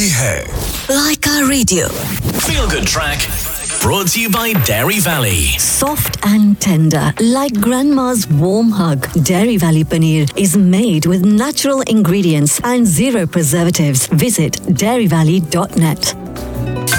ये है Laika Radio. Feel Good Track. Brought to you by Dairy Valley. Soft and tender, like grandma's warm hug. Dairy Valley paneer is made with natural ingredients and zero preservatives. Visit dairyvalley.net.